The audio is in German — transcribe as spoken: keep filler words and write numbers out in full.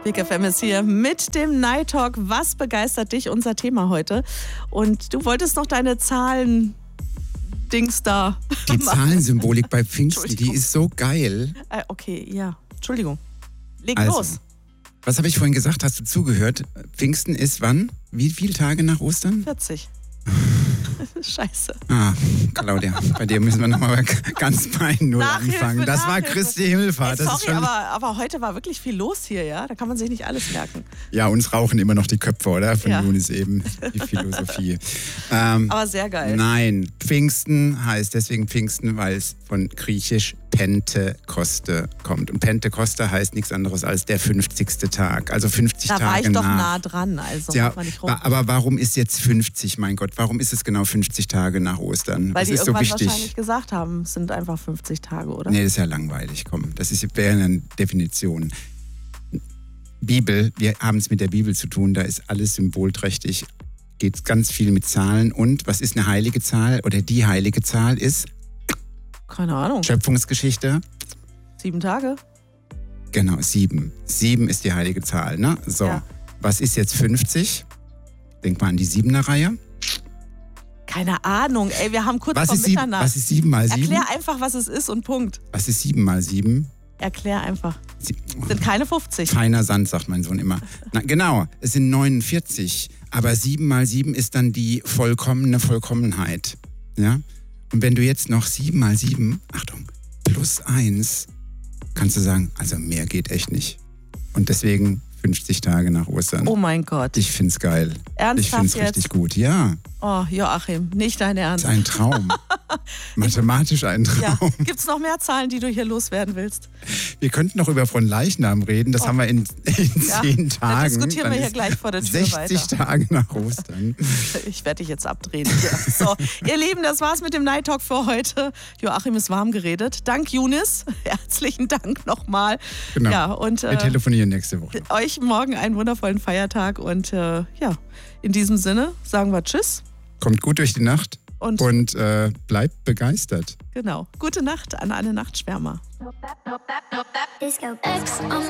Big F M ist hier mit dem Night Talk. Was begeistert dich? Unser Thema heute. Und du wolltest noch deine Zahlen... Dings da. Die Zahlensymbolik bei Pfingsten, die ist so geil. Äh, okay, ja. Entschuldigung. Leg also, los. Was habe ich vorhin gesagt? Hast du zugehört? Pfingsten ist wann? Wie viele Tage nach Ostern? vierzig. Scheiße. Ah, Claudia, bei dir müssen wir nochmal ganz bei Null Nachhilfe, anfangen. Das Nachhilfe. war Christi Himmelfahrt. Ey, sorry, das ist schon aber, aber heute war wirklich viel los hier, ja? Da kann man sich nicht alles merken. Ja, uns rauchen immer noch die Köpfe, oder? Von ja. nun ist eben die Philosophie. ähm, aber sehr geil. Nein, Pfingsten heißt deswegen Pfingsten, weil es von griechisch Pentekoste kommt. Und Pentekoste heißt nichts anderes als der fünfzigste Tag. Also fünfzig da Tage war ich doch nach. nah dran, also ja, macht man nicht rum. Aber warum ist jetzt fünfzig, mein Gott? Warum ist es genau fünfzig Tage nach Ostern? Weil das die ist so irgendwann wichtig. wahrscheinlich gesagt haben, es sind einfach fünfzig Tage, oder? Nee, das ist ja langweilig, komm. Das ist, wäre eine Definition. Bibel, wir haben es mit der Bibel zu tun, da ist alles symbolträchtig, geht ganz viel mit Zahlen. Und was ist eine heilige Zahl oder die heilige Zahl ist? Keine Ahnung. Schöpfungsgeschichte. Sieben Tage? Genau, sieben. Sieben ist die heilige Zahl, ne? So, ja. Was ist jetzt fünfzig? Denk mal an die Siebener Reihe. Keine Ahnung, ey, wir haben kurz was vor ist sieben, Mitternacht. Was ist sieben mal sieben? Erklär einfach, was es ist und Punkt. Was ist sieben mal sieben? Erklär einfach. Sie- Sind keine fünfzig. Feiner Sand, sagt mein Sohn immer. Na, genau, es sind neunundvierzig. Aber sieben mal sieben ist dann die vollkommene Vollkommenheit. Ja? Und wenn du jetzt noch sieben mal sieben, Achtung, plus eins, kannst du sagen, also mehr geht echt nicht. Und deswegen fünfzig Tage nach Ostern. Oh mein Gott. Ich find's geil. Ernsthaft Ich find's jetzt? richtig gut, ja. Oh, Joachim, nicht dein Ernst. Das ist ein Traum. Mathematisch ein Ja. Traum. Gibt es noch mehr Zahlen, die du hier loswerden willst? Wir könnten noch über Fronleichnam reden. Das Oh. haben wir in, in Ja, zehn dann Tagen. diskutieren wir Dann hier ist gleich vor der Tür sechzig weiter. Tage nach Ostern. Ich werde dich jetzt abdrehen hier. So, ihr Lieben, das war's mit dem Night Talk für heute. Joachim ist warm geredet. Dank Younis. Herzlichen Dank nochmal. Genau. Ja, und, Wir äh, telefonieren nächste Woche. euch morgen einen wundervollen Feiertag. Und äh, ja, in diesem Sinne sagen wir Tschüss. Kommt gut durch die Nacht Und, und äh, bleibt begeistert. genau, gute Nacht an alle Nachtschwärmer. Disco X on